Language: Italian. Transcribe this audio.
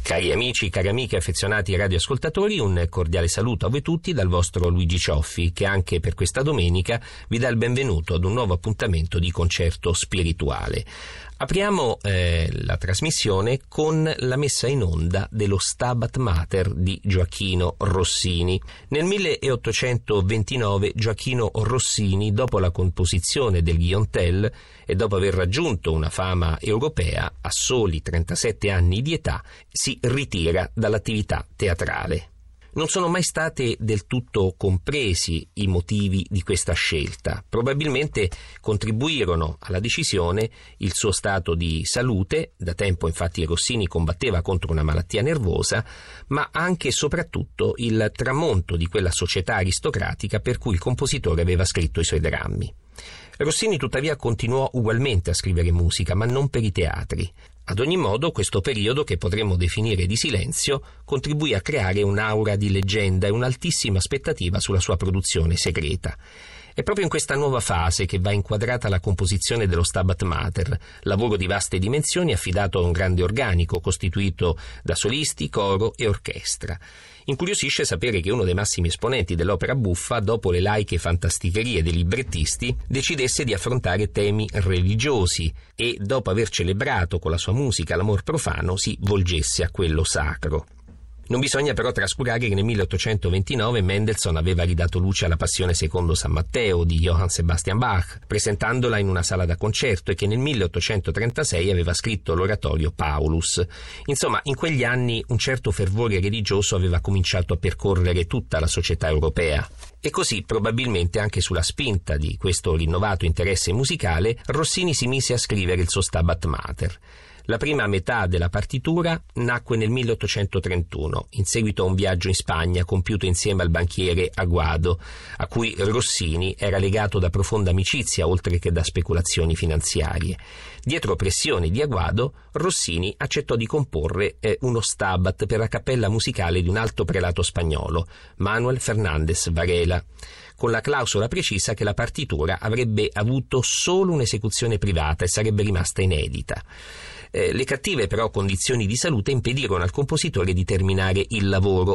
Cari amici, cari amiche, affezionati radioascoltatori, un cordiale saluto a voi tutti dal vostro Luigi Cioffi, che anche per questa domenica vi dà il benvenuto ad un nuovo appuntamento di concerto spirituale. Apriamo la trasmissione con la messa in onda dello Stabat Mater di Gioachino Rossini. Nel 1829 Gioachino Rossini, dopo la composizione del Guillaume e dopo aver raggiunto una fama europea, a soli 37 anni di età, si ritira dall'attività teatrale. Non sono mai state del tutto compresi i motivi di questa scelta. Probabilmente contribuirono alla decisione il suo stato di salute, da tempo infatti Rossini combatteva contro una malattia nervosa, ma anche e soprattutto il tramonto di quella società aristocratica per cui il compositore aveva scritto i suoi drammi. Rossini tuttavia continuò ugualmente a scrivere musica, ma non per i teatri. Ad ogni modo, questo periodo, che potremmo definire di silenzio, contribuì a creare un'aura di leggenda e un'altissima aspettativa sulla sua produzione segreta. È proprio in questa nuova fase che va inquadrata la composizione dello Stabat Mater, lavoro di vaste dimensioni affidato a un grande organico costituito da solisti, coro e orchestra. Incuriosisce sapere che uno dei massimi esponenti dell'opera buffa, dopo le laiche fantasticherie dei librettisti, decidesse di affrontare temi religiosi e, dopo aver celebrato con la sua musica l'amor profano, si volgesse a quello sacro. Non bisogna però trascurare che nel 1829 Mendelssohn aveva ridato luce alla Passione secondo San Matteo di Johann Sebastian Bach, presentandola in una sala da concerto, e che nel 1836 aveva scritto l'oratorio Paulus. Insomma, in quegli anni un certo fervore religioso aveva cominciato a percorrere tutta la società europea. E così, probabilmente anche sulla spinta di questo rinnovato interesse musicale, Rossini si mise a scrivere il suo Stabat Mater. La prima metà della partitura nacque nel 1831, in seguito a un viaggio in Spagna compiuto insieme al banchiere Aguado, a cui Rossini era legato da profonda amicizia oltre che da speculazioni finanziarie. Dietro pressioni di Aguado, Rossini accettò di comporre uno stabat per la cappella musicale di un alto prelato spagnolo, Manuel Fernández Varela, con la clausola precisa che la partitura avrebbe avuto solo un'esecuzione privata e sarebbe rimasta inedita. Le cattive però condizioni di salute impedirono al compositore di terminare il lavoro,